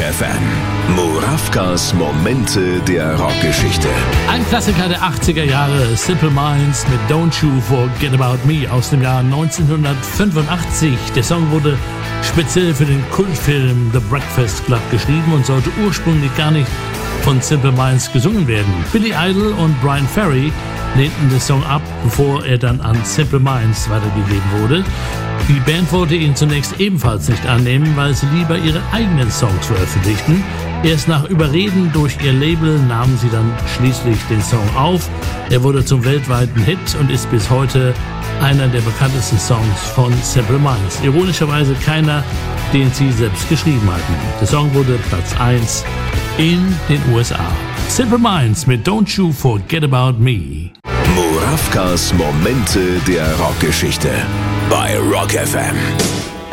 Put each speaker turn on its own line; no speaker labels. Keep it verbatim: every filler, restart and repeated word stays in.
F M. Murawkas Momente der Rockgeschichte.
Ein Klassiker der achtziger Jahre, Simple Minds mit Don't You Forget About Me aus dem Jahr neunzehnhundertfünfundachtzig. Der Song wurde speziell für den Kultfilm The Breakfast Club geschrieben und sollte ursprünglich gar nicht von Simple Minds gesungen werden. Billy Idol und Bryan Ferry lehnten den Song ab, bevor er dann an Simple Minds weitergegeben wurde. Die Band wollte ihn zunächst ebenfalls nicht annehmen, weil sie lieber ihre eigenen Songs veröffentlichten. Erst nach Überreden durch ihr Label nahmen sie dann schließlich den Song auf. Er wurde zum weltweiten Hit und ist bis heute einer der bekanntesten Songs von Simple Minds. Ironischerweise keiner, den sie selbst geschrieben hatten. Der Song wurde Platz eins in den U S A. Simple Minds mit Don't You Forget About Me.
Murawkas Momente der Rockgeschichte bei Rock F M.